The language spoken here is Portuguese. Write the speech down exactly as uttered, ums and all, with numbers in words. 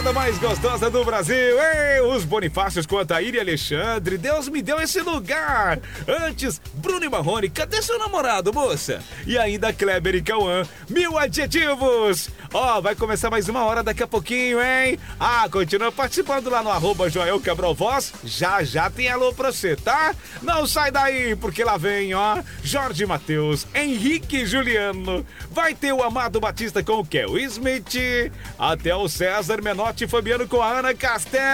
madrugada mais gostosa do Brasil. Ei, os Bonifácios com a Taíra e Alexandre. Deus me deu esse lugar. Antes, Bruno e Marrone. Cadê seu namorado, moça? E ainda Kleber e Cauã. Mil adjetivos. Ó, oh, vai começar mais uma hora daqui a pouquinho, hein? Ah, continua participando lá no arroba Joel Cabral Voz. Já, já tem alô pra você, tá? Não sai daí, porque lá vem, ó, Jorge Mateus, Henrique e Juliano. Vai ter o Amado Batista com o Kel Smith. Até o César Menotti e Fabiano com a Ana Castel.